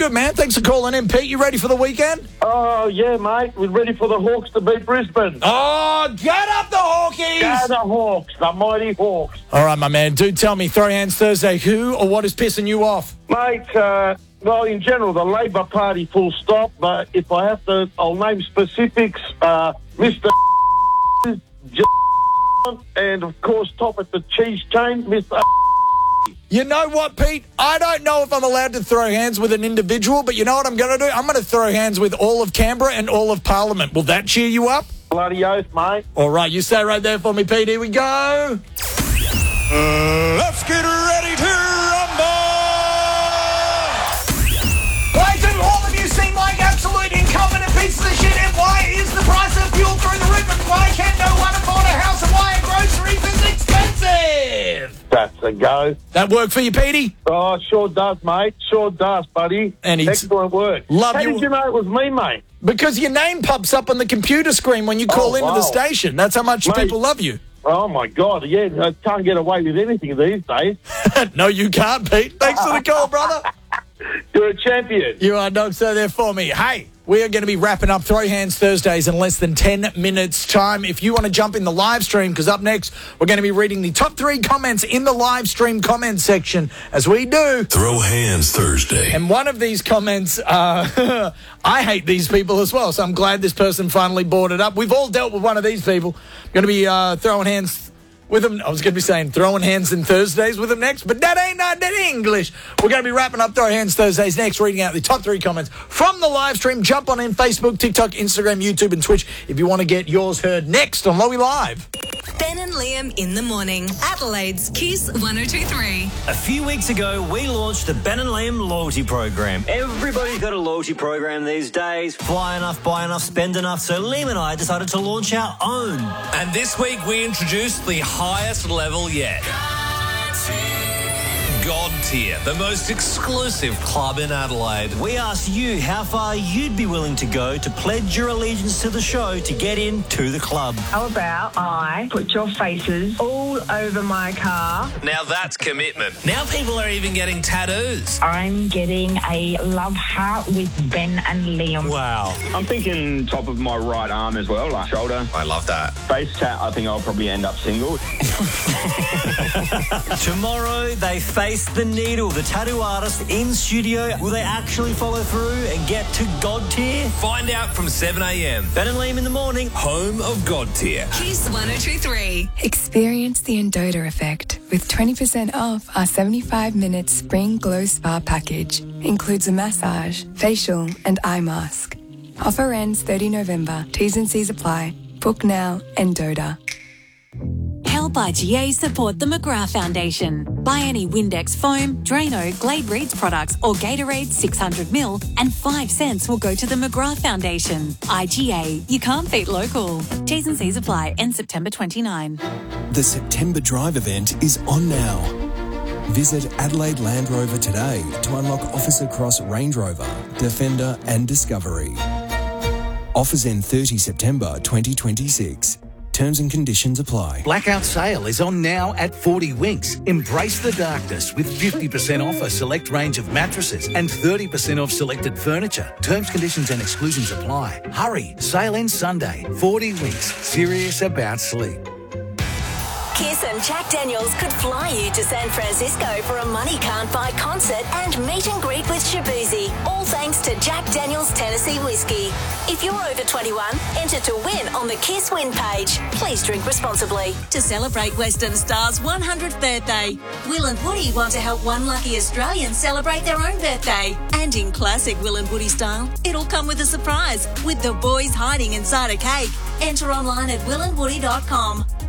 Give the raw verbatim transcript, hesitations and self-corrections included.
good, man. Thanks for calling in, Pete. You ready for the weekend? Oh, yeah, mate. We're ready for the Hawks to beat Brisbane. Oh, get up the Hawkies! Go the Hawks, the mighty Hawks. All right, my man. Do tell me, Throw Hands Thursday, who or what is pissing you off? Mate, uh, well, in general, the Labor Party, full stop. But if I have to, I'll name specifics. Uh, Mister and, of course, top at the cheese chain, Mister You know what, Pete? I don't know if I'm allowed to throw hands with an individual, but you know what I'm going to do? I'm going to throw hands with all of Canberra and all of Parliament. Will that cheer you up? Bloody oath, mate. All right, you stay right there for me, Pete. Here we go. Uh, let's get ready to rumble! Why do all of you seem like absolute incompetent pieces of shit? And why is the price of fuel through the roof? And why can no one afford a house? And why are groceries is expensive? That's a go. That work for you, Petey? Oh, sure does, mate. Sure does, buddy. And he's- Excellent work. Love How you- did you know it was me, mate? Because your name pops up on the computer screen when you call Oh, into wow. the station. That's how much Mate. people love you. Oh, my God. Yeah, I can't get away with anything these days. No, you can't, Pete. Thanks for the call, brother. You're a champion. You are dog so there for me. Hey, we are going to be wrapping up Throw Hands Thursdays in less than ten minutes' time. If you want to jump in the live stream, because up next we're going to be reading the top three comments in the live stream comment section, as we do. Throw Hands Thursday. And one of these comments, uh, I hate these people as well, so I'm glad this person finally brought it up. We've all dealt with one of these people. Going to be uh, throwing hands with them. I was going to be saying throwing hands in Thursdays with them next, but that ain't not that English. We're going to be wrapping up Throw Hands Thursdays next, reading out the top three comments from the live stream. Jump on in Facebook, TikTok, Instagram, YouTube, and Twitch if you want to get yours heard next on Lowy Live. Ben and Liam in the morning. Adelaide's Kiss one oh two point three. A few weeks ago, we launched the Ben and Liam loyalty program. Everybody's got a loyalty program these days. Fly enough, buy enough, spend enough. So Liam and I decided to launch our own. And this week we introduced the highest level yet. God Tier, the most exclusive club in Adelaide. We asked you how far you'd be willing to go to pledge your allegiance to the show to get into the club. How about I put your faces all over my car? Now that's commitment. Now people are even getting tattoos. I'm getting a love heart with Ben and Liam. Wow. I'm thinking top of my right arm as well, like shoulder. I love that. Face tat, I think I'll probably end up single. Tomorrow, they face the Needle, the tattoo artist, in studio. Will they actually follow through and get to God Tier? Find out from seven a.m. Ben and Liam in the morning. Home of God Tier. Kiss one oh two point three. Experience the Endota effect with twenty percent off our seventy-five minute Spring Glow Spa package. Includes a massage, facial and eye mask. Offer ends thirtieth of November. T's and C's apply. Book now, Endota. Help I G A support the McGrath Foundation. Buy any Windex foam, Drano, Glade Reeds products or Gatorade six hundred milliliters and five cents will go to the McGrath Foundation. I G A, you can't beat local. T's and C's apply. End September twenty-ninth. The September Drive event is on now. Visit Adelaide Land Rover today to unlock Officer Cross Range Rover, Defender and Discovery. Offers end thirtieth September twenty twenty-six. Terms and conditions apply. Blackout sale is on now at forty Winks. Embrace the darkness with fifty percent off a select range of mattresses and thirty percent off selected furniture. Terms, conditions and exclusions apply. Hurry, sale ends Sunday. forty Winks, serious about sleep. Kiss and Jack Daniels could fly you to San Francisco for a money can't buy concert and meet and greet with Shabuzi. All thanks to Jack Daniels Tennessee Whiskey. If you're over twenty-one, enter to win on the Kiss Win page. Please drink responsibly. To celebrate Western Star's one hundredth birthday, Will and Woody want to help one lucky Australian celebrate their own birthday. And in classic Will and Woody style, it'll come with a surprise with the boys hiding inside a cake. Enter online at will and woody dot com.